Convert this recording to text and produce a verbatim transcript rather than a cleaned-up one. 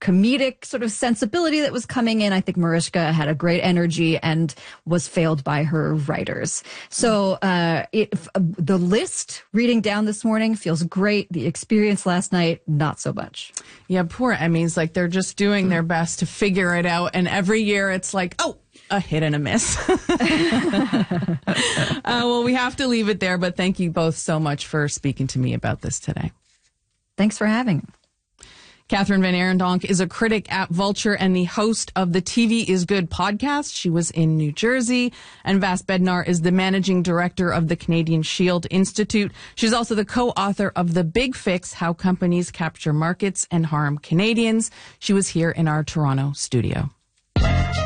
comedic sort of sensibility that was coming in. I think Mariska had a great energy and was failed by her writers. So uh, it, uh, the list reading down this morning feels great. The experience last night, not so much. Yeah, poor Emmys. Like, they're just doing their best to figure it out. And every year it's like, oh, a hit and a miss. uh, well, we have to leave it there, but thank you both so much for speaking to me about this today. Thanks for having me. Catherine Van Arendonk is a critic at Vulture and the host of the T V is Good podcast. She was in New Jersey. And Vas Bednar is the managing director of the Canadian Shield Institute. She's also the co-author of The Big Fix, How Companies Capture Markets and Harm Canadians. She was here in our Toronto studio.